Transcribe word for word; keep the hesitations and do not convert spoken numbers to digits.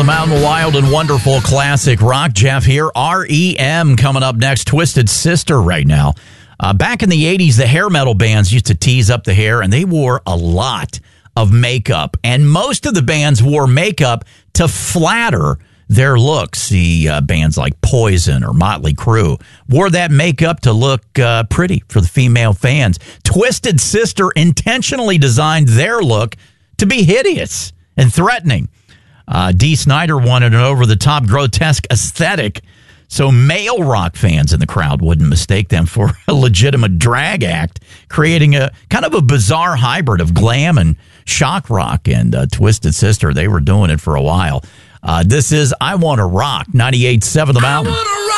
Mountain, wild and wonderful classic rock. Jeff here. R E M coming up next. Twisted Sister right now. Uh, back in the eighties, the hair metal bands used to tease up the hair, and they wore a lot of makeup. And most of the bands wore makeup to flatter their looks. See, uh, bands like Poison or Motley Crue wore that makeup to look uh, pretty for the female fans. Twisted Sister intentionally designed their look to be hideous and threatening. Uh, Dee Snider wanted an over-the-top grotesque aesthetic so male rock fans in the crowd wouldn't mistake them for a legitimate drag act, creating a kind of a bizarre hybrid of glam and shock rock. And uh, Twisted Sister, they were doing it for a while. Uh, this is I Want to Rock, ninety-eight point seven The Mountain.